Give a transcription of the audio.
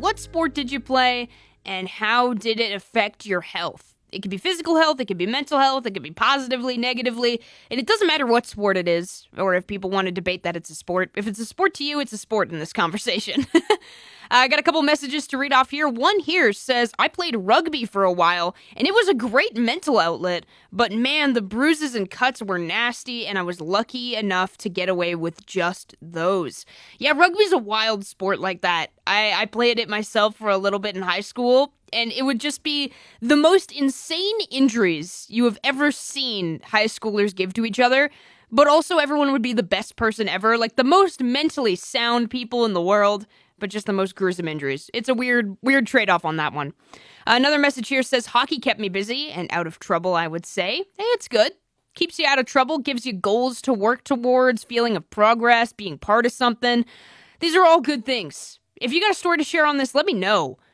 what sport did you play, and how did it affect your health? It could be physical health, it could be mental health, it could be positively, negatively, and it doesn't matter what sport it is, or if people want to debate that it's a sport. If it's a sport to you, it's a sport in this conversation. I got a couple messages to read off here. One here says, I played rugby for a while, and it was a great mental outlet, but man, the bruises and cuts were nasty, and I was lucky enough to get away with just those. Yeah, rugby's a wild sport like that. I played it myself for a little bit in high school, and it would just be the most insane injuries you have ever seen high schoolers give to each other, but also everyone would be the best person ever, like the most mentally sound people in the world, but just the most gruesome injuries. It's a weird trade-off on that one. Another message here says, hockey kept me busy and out of trouble, I would say. Hey, it's good. Keeps you out of trouble, gives you goals to work towards, feeling of progress, being part of something. These are all good things. If you got a story to share on this, let me know.